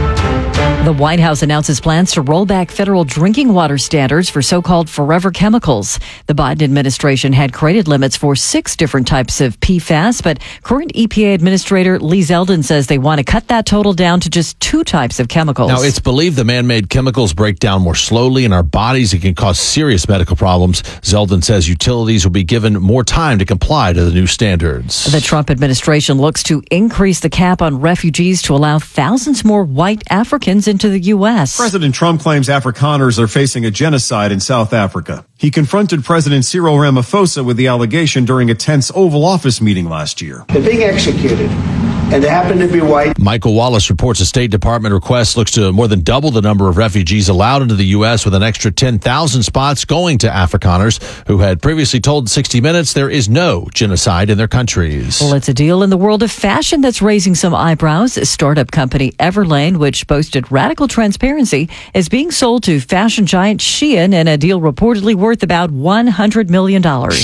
The White House announces plans to roll back federal drinking water standards for so-called forever chemicals. The Biden administration had created limits for 6 different types of PFAS, but current EPA Administrator Lee Zeldin says they want to cut that total down to just 2 types of chemicals. Now, it's believed the man-made chemicals break down more slowly in our bodies and can cause serious medical problems. Zeldin says utilities will be given more time to comply to the new standards. The Trump administration looks to increase the cap on refugees to allow thousands more white Africans into the U.S. President Trump claims Afrikaners are facing a genocide in South Africa. He confronted President Cyril Ramaphosa with the allegation during a tense Oval Office meeting last year. They're being executed and they happen to be white. Michael Wallace reports a State Department request looks to more than double the number of refugees allowed into the U.S., with an extra 10,000 spots going to Afrikaners who had previously told 60 Minutes there is no genocide in their countries. Well, it's a deal in the world of fashion that's raising some eyebrows. Startup company Everlane, which boasted radical transparency, is being sold to fashion giant Shein in a deal reportedly worth about $100 million.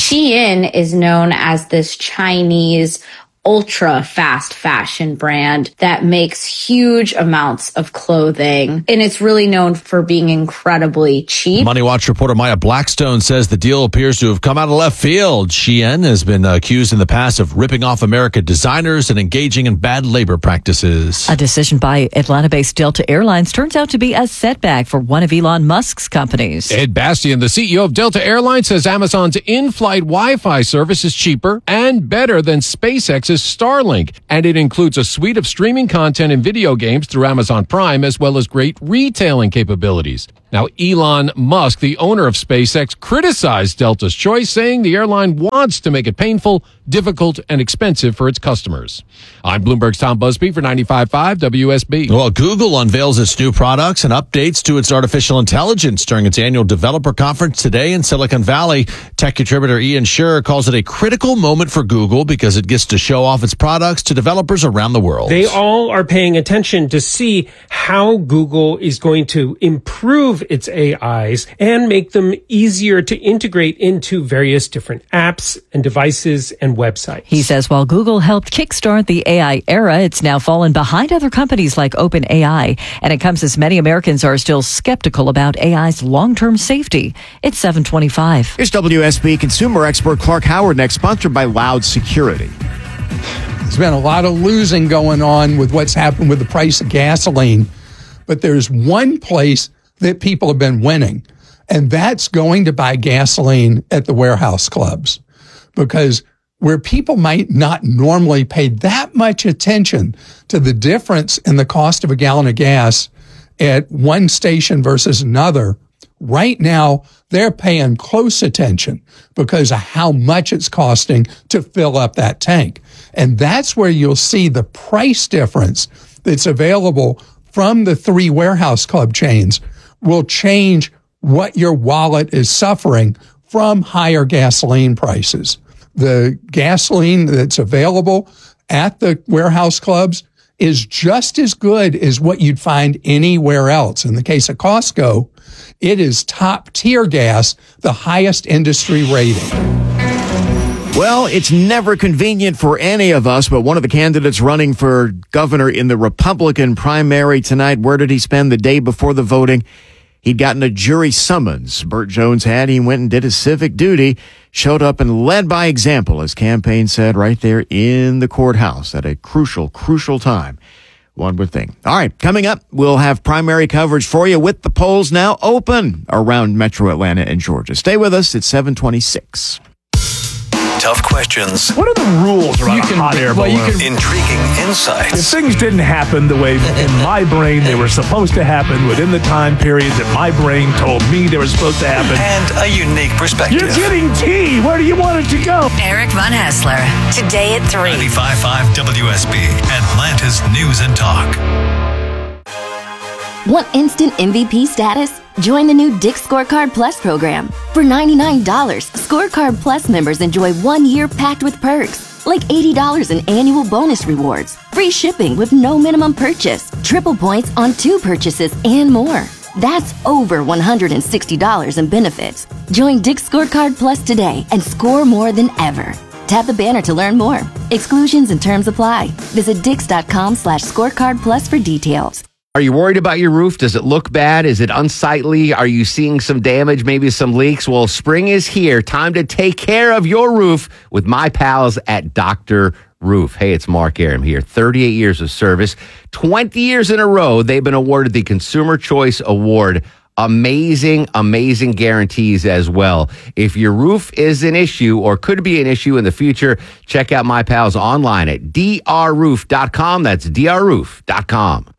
Shein is known as this Chinese ultra fast fashion brand that makes huge amounts of clothing, and it's really known for being incredibly cheap. Money Watch reporter Maya Blackstone says the deal appears to have come out of left field. Shein has been accused in the past of ripping off American designers and engaging in bad labor practices. A decision by Atlanta-based Delta Airlines turns out to be a setback for one of Elon Musk's companies. Ed Bastian, the CEO of Delta Airlines, says Amazon's in-flight Wi-Fi service is cheaper and better than SpaceX's Starlink, and it includes a suite of streaming content and video games through Amazon Prime, as well as great retailing capabilities. Now, Elon Musk, the owner of SpaceX, criticized Delta's choice, saying the airline wants to make it painful, difficult, and expensive for its customers. I'm Bloomberg's Tom Busby for 95.5 WSB. Well, Google unveils its new products and updates to its artificial intelligence during its annual developer conference today in Silicon Valley. Tech contributor Ian Sherr calls it a critical moment for Google because it gets to show off its products to developers around the world. They all are paying attention to see how Google is going to improve its AIs and make them easier to integrate into various different apps and devices and websites. He says while Google helped kickstart the AI era, it's now fallen behind other companies like OpenAI, and it comes as many Americans are still skeptical about AI's long-term safety. It's 7:25. Here's WSB consumer expert Clark Howard next, sponsored by Loud Security. There's been a lot of losing going on with what's happened with the price of gasoline, but there's one place that people have been winning, and that's going to buy gasoline at the warehouse clubs, because where people might not normally pay that much attention to the difference in the cost of a gallon of gas at one station versus another, right now they're paying close attention because of how much it's costing to fill up that tank. And that's where you'll see the price difference that's available from the three warehouse club chains will change what your wallet is suffering from higher gasoline prices. The gasoline that's available at the warehouse clubs is just as good as what you'd find anywhere else. In the case of Costco, it is top tier gas, the highest industry rating. Well, it's never convenient for any of us, but one of the candidates running for governor in the Republican primary tonight, where did he spend the day before the voting? He'd gotten a jury summons. Burt Jones had. He went and did his civic duty, showed up and led by example, as campaign said, right there in the courthouse at a crucial time. One would think. All right, coming up, we'll have primary coverage for you with the polls now open around Metro Atlanta and Georgia. Stay with us at 7:26. Tough questions. What are the rules around a hot air balloon? Intriguing insights. If things didn't happen the way in my brain they were supposed to happen within the time period that my brain told me they were supposed to happen. And a unique perspective. You're getting tea. Where do you want it to go? Eric Von Hassler, today at 3. 95.5 WSB, Atlanta's News and Talk. Want instant MVP status? Join the new Dick's Scorecard Plus program. For $99, Scorecard Plus members enjoy 1 year packed with perks, like $80 in annual bonus rewards, free shipping with no minimum purchase, triple points on 2 purchases, and more. That's over $160 in benefits. Join Dick's Scorecard Plus today and score more than ever. Tap the banner to learn more. Exclusions and terms apply. Visit Dix.com/scorecard plus for details. Are you worried about your roof? Does it look bad? Is it unsightly? Are you seeing some damage, maybe some leaks? Well, spring is here. Time to take care of your roof with my pals at Dr. Roof. Hey, it's Mark Aram here. 38 years of service. 20 years in a row, they've been awarded the Consumer Choice Award. Amazing guarantees as well. If your roof is an issue or could be an issue in the future, check out my pals online at drroof.com. That's drroof.com.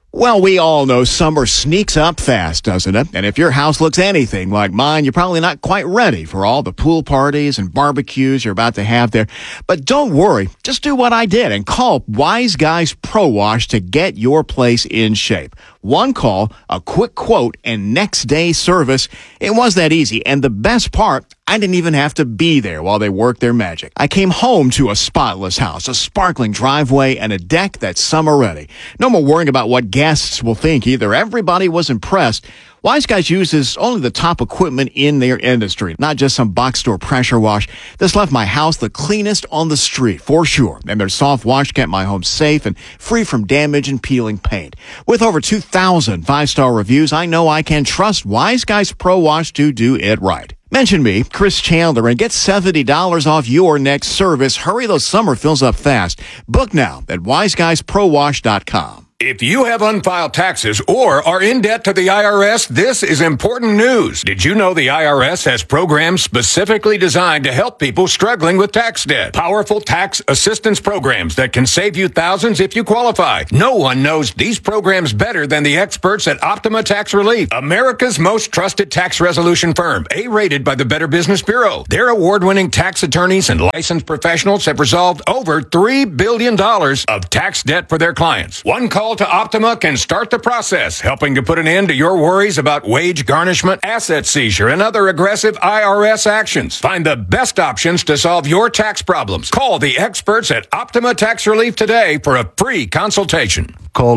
Well, we all know summer sneaks up fast, doesn't it? And if your house looks anything like mine, you're probably not quite ready for all the pool parties and barbecues you're about to have there. But don't worry. Just do what I did and call Wise Guys Pro Wash to get your place in shape. One call, a quick quote, and next day service. It was that easy. And the best part, I didn't even have to be there while they worked their magic. I came home to a spotless house, a sparkling driveway, and a deck that's summer ready. No more worrying about what guests will think either. Everybody was impressed. Wise Guys uses only the top equipment in their industry, not just some box store pressure wash. This left my house the cleanest on the street, for sure. And their soft wash kept my home safe and free from damage and peeling paint. With over 2,000 five-star reviews, I know I can trust Wise Guys Pro Wash to do it right. Mention me, Chris Chandler, and get $70 off your next service. Hurry, those summer fills up fast. Book now at wiseguysprowash.com. If you have unfiled taxes or are in debt to the IRS, this is important news. Did you know the IRS has programs specifically designed to help people struggling with tax debt? Powerful tax assistance programs that can save you thousands if you qualify. No one knows these programs better than the experts at Optima Tax Relief, America's most trusted tax resolution firm, A-rated by the Better Business Bureau. Their award-winning tax attorneys and licensed professionals have resolved over $3 billion of tax debt for their clients. One call to Optima can start the process, helping to put an end to your worries about wage garnishment, asset seizure, and other aggressive IRS actions. Find the best options to solve your tax problems. Call the experts at Optima Tax Relief today for a free consultation. Call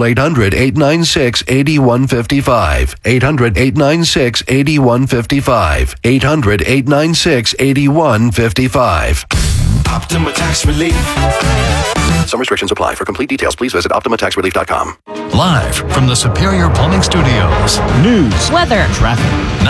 800-896-8155. 800-896-8155. 800-896-8155. Optima Tax Relief. Some restrictions apply. For complete details, please visit OptimaTaxRelief.com. Live from the Superior Plumbing Studios. News, weather, traffic.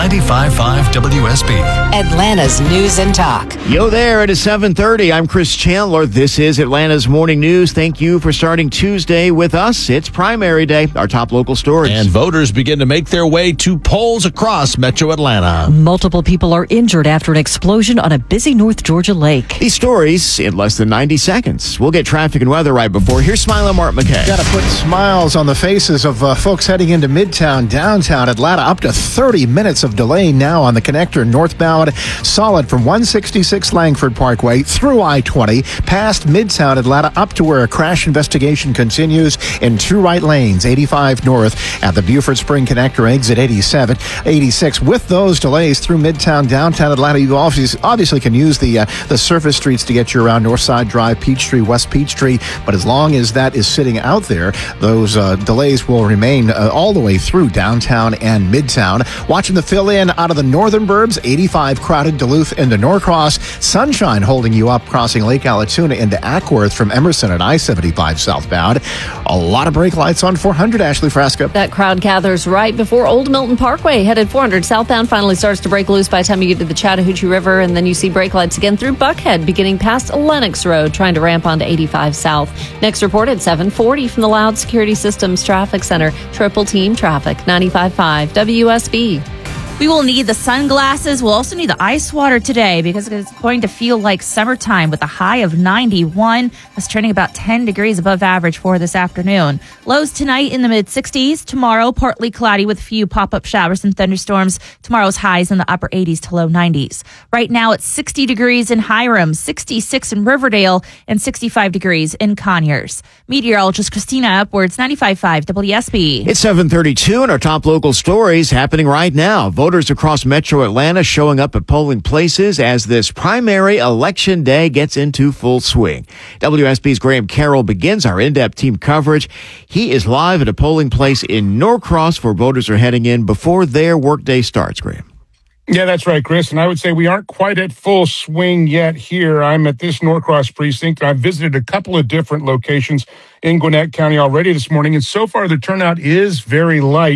95.5 WSB. Atlanta's News and Talk. Yo there, it is 7:30. I'm Chris Chandler. This is Atlanta's Morning News. Thank you for starting Tuesday with us. It's primary day. Our top local stories. And voters begin to make their way to polls across Metro Atlanta. Multiple people are injured after an explosion on a busy North Georgia lake. These stories in less than 90 seconds. We'll get traffic and weather right before. Here's Smiling Mark McKay. Got to put smiles on the faces of folks heading into Midtown, downtown Atlanta. Up to 30 minutes of delay now on the connector northbound. Solid from 166 Langford Parkway through I-20, past Midtown Atlanta, up to where a crash investigation continues in two right lanes, 85 north at the Buford Spring Connector, exit 87, 86. With those delays through Midtown, downtown Atlanta, you obviously can use the surface streets to get you around Northside Drive, Peachtree, West Peachtree. But as long as that is sitting out there, those delays will remain all the way through downtown and Midtown. Watching the fill-in out of the northern burbs, 85 crowded Duluth into Norcross. Sunshine holding you up crossing Lake Allatoona into Ackworth from Emerson at I-75 southbound. A lot of brake lights on 400, Ashley Frasca. That crowd gathers right before Old Milton Parkway, headed 400 southbound, finally starts to break loose by the time you get to the Chattahoochee River, and then you see brake lights again through Buckhead, beginning past Lennox Road, trying to ramp onto 85 south. Next report at 7:40 from the Loud Security Systems Traffic Center. Triple Team Traffic, 95.5 WSB. We will need the sunglasses. We'll also need the ice water today because it's going to feel like summertime with a high of 91. That's trending about 10 degrees above average for this afternoon. Lows tonight in the mid-60s. Tomorrow, partly cloudy with a few pop-up showers and thunderstorms. Tomorrow's highs in the upper 80s to low 90s. Right now, it's 60 degrees in Hiram, 66 in Riverdale, and 65 degrees in Conyers. Meteorologist Christina Upwards, 95.5 WSB. It's 7:32 and our top local stories happening right now. Voters across Metro Atlanta showing up at polling places as this primary election day gets into full swing. WSB's Graham Carroll begins our in-depth team coverage. He is live at a polling place in Norcross where voters are heading in before their workday starts, Graham. Yeah, that's right, Chris. And I would say we aren't quite at full swing yet here. I'm at this Norcross precinct. I've visited a couple of different locations in Gwinnett County already this morning. And so far, the turnout is very light.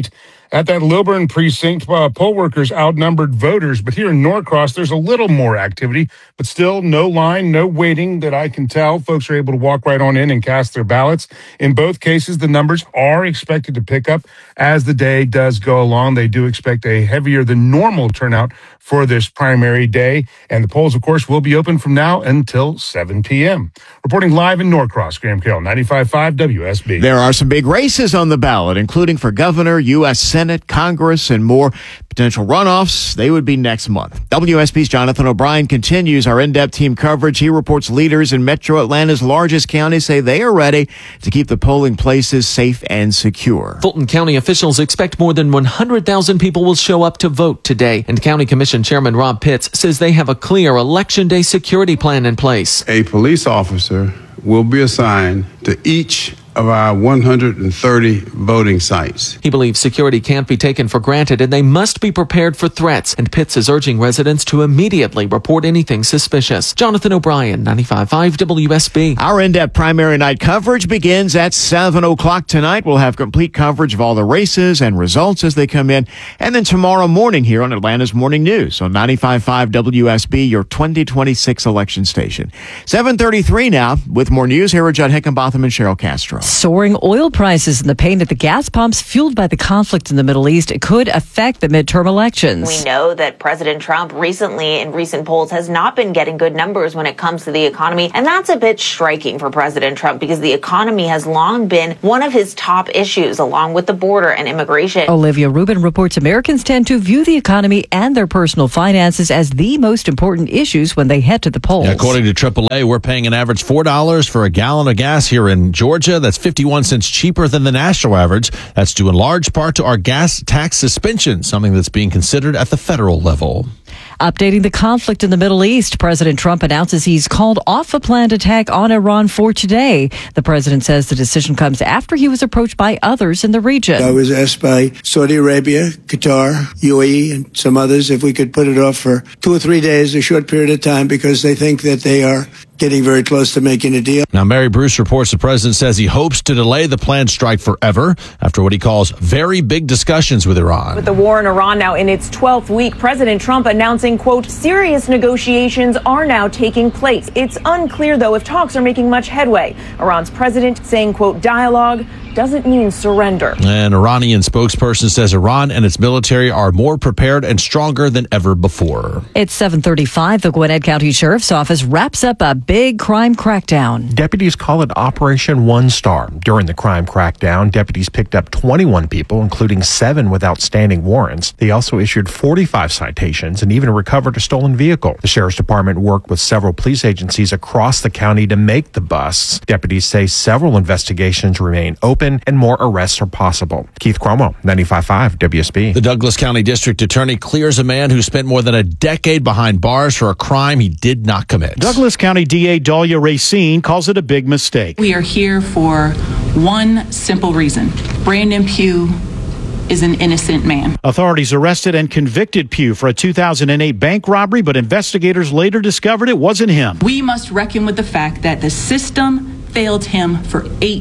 At that Lilburn precinct, poll workers outnumbered voters. But here in Norcross, there's a little more activity, but still no line, no waiting that I can tell. Folks are able to walk right on in and cast their ballots. In both cases, the numbers are expected to pick up as the day does go along. They do expect a heavier than normal turnout for this primary day. And the polls, of course, will be open from now until 7 p.m. Reporting live in Norcross, Graham Carroll, 95.5 WSB. There are some big races on the ballot, including for governor, U.S. Senate, Congress, and more. Potential runoffs, they would be next month. WSB's Jonathan O'Brien continues our in-depth team coverage. He reports leaders in Metro Atlanta's largest counties say they are ready to keep the polling places safe and secure. Fulton County officials expect more than 100,000 people will show up to vote today. And County Commission Chairman Rob Pitts says they have a clear Election Day security plan in place. A police officer will be assigned to each of our 130 voting sites. He believes security can't be taken for granted and they must be prepared for threats. And Pitts is urging residents to immediately report anything suspicious. Jonathan O'Brien, 95.5 WSB. Our in-depth primary night coverage begins at 7 o'clock tonight. We'll have complete coverage of all the races and results as they come in. And then tomorrow morning here on Atlanta's Morning News on 95.5 WSB, your 2026 election station. 7:33 now. With more news, here are Judd Hickenbotham and Cheryl Castro. Soaring oil prices and the pain at the gas pumps fueled by the conflict in the Middle East could affect the midterm elections. We know that President Trump recently in recent polls has not been getting good numbers when it comes to the economy. And that's a bit striking for President Trump because the economy has long been one of his top issues along with the border and immigration. Olivia Rubin reports Americans tend to view the economy and their personal finances as the most important issues when they head to the polls. Yeah, according to AAA, we're paying an average $4 for a gallon of gas here in Georgia. That's 51 cents cheaper than the national average. That's due in large part to our gas tax suspension, something that's being considered at the federal level. Updating the conflict in the Middle East, President Trump announces he's called off a planned attack on Iran for today. The president says the decision comes after he was approached by others in the region. I was asked by Saudi Arabia, Qatar, UAE, and some others if we could put it off for 2 or 3 days, a short period of time, because they think that they are getting very close to making a deal. Now, Mary Bruce reports the president says he hopes to delay the planned strike forever after what he calls very big discussions with Iran. With the war in Iran now in its 12th week, President Trump announcing, quote, serious negotiations are now taking place. It's unclear, though, if talks are making much headway. Iran's president saying, quote, dialogue doesn't mean surrender. An Iranian spokesperson says Iran and its military are more prepared and stronger than ever before. It's 7:35. The Gwinnett County Sheriff's Office wraps up a big crime crackdown. Deputies call it Operation One Star. During the crime crackdown, deputies picked up 21 people, including 7 with outstanding warrants. They also issued 45 citations and even recovered a stolen vehicle. The Sheriff's Department worked with several police agencies across the county to make the busts. Deputies say several investigations remain open and more arrests are possible. Keith Cuomo, 95.5 WSB. The Douglas County District Attorney clears a man who spent more than a decade behind bars for a crime he did not commit. Douglas County DA Dahlia Racine calls it a big mistake. We are here for one simple reason. Brandon Pugh is an innocent man. Authorities arrested and convicted Pugh for a 2008 bank robbery, but investigators later discovered it wasn't him. We must reckon with the fact that the system failed him for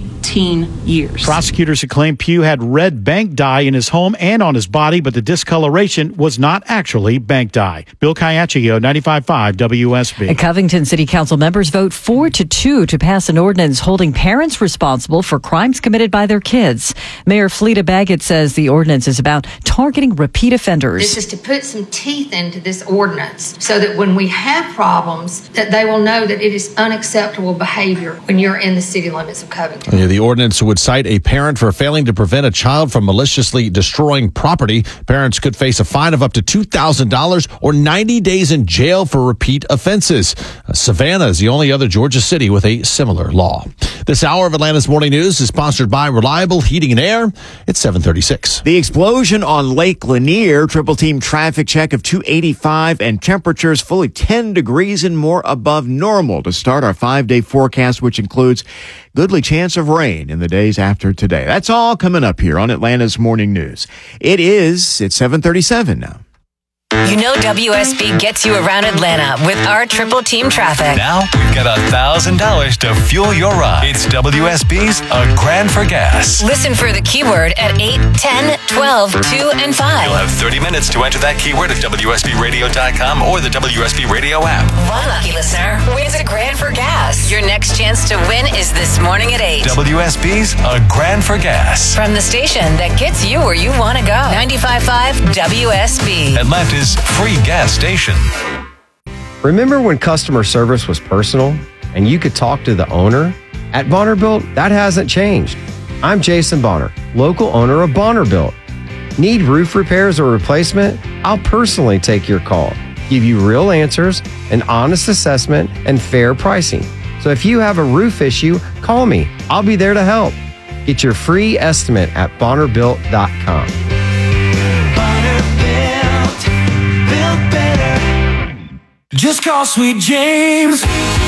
18 years. Prosecutors had claimed Pugh had red bank dye in his home and on his body, but the discoloration was not actually bank dye. Bill Caiaccio, 95.5 WSB. And Covington City Council members vote 4-2 to pass an ordinance holding parents responsible for crimes committed by their kids. Mayor Fleta Baggett says the ordinance is about targeting repeat offenders. This is to put some teeth into this ordinance so that when we have problems, that they will know that it is unacceptable behavior when you're in the city limits of Covington. The ordinance would cite a parent for failing to prevent a child from maliciously destroying property. Parents could face a fine of up to $2,000 or 90 days in jail for repeat offenses. Savannah is the only other Georgia city with a similar law. This hour of Atlanta's Morning News is sponsored by Reliable Heating and Air. It's 7:36. The explosion on Lake Lanier, triple team traffic check of 285 and temperatures fully 10 degrees and more above normal to start our 5-day forecast, which includes goodly chance of rain in the days after today. That's all coming up here on Atlanta's Morning News. It's 7:37 now. You know WSB gets you around Atlanta with our triple team traffic. Now we've got $1,000 to fuel your ride. It's WSB's A Grand for Gas. Listen for the keyword at 8, 10, 12, 2, and 5. You'll have 30 minutes to enter that keyword at WSBRadio.com or the WSB Radio app. One lucky listener wins a grand for gas. Your next chance to win is this morning at 8. WSB's A Grand for Gas. From the station that gets you where you want to go. 95.5 WSB. Atlanta's free gas station. Remember when customer service was personal and you could talk to the owner? At Bonner-Built, that hasn't changed. I'm Jason Bonner, local owner of Bonner-Built. Need roof repairs or replacement? I'll personally take your call, give you real answers, an honest assessment, and fair pricing. So if you have a roof issue, call me. I'll be there to help. Get your free estimate at BonnerBuilt.com. Just call Sweet James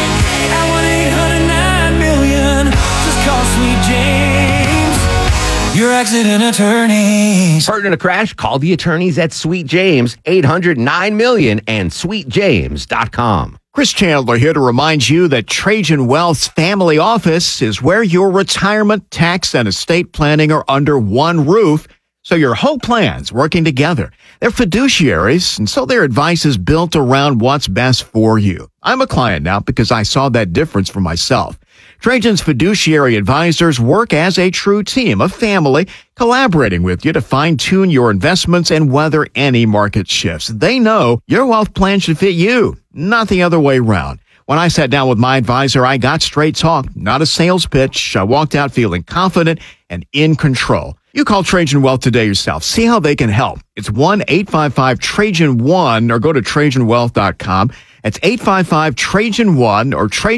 at 1-800-9-million. Just call Sweet James, your accident attorneys. Hurt in a crash? Call the attorneys at Sweet James, 800-9-million and sweetjames.com. Chris Chandler here to remind you that Trajan Wealth's family office is where your retirement, tax, and estate planning are under one roof. So your whole plan's working together. They're fiduciaries, and so their advice is built around what's best for you. I'm a client now because I saw that difference for myself. Trajan's fiduciary advisors work as a true team, a family, collaborating with you to fine-tune your investments and weather any market shifts. They know your wealth plan should fit you, not the other way around. When I sat down with my advisor, I got straight talk, not a sales pitch. I walked out feeling confident and in control. You call Trajan Wealth today yourself. See how they can help. It's 1-855-TRAJAN-1 or go to TrajanWealth.com. It's 855-TRAJAN-1 or Trajan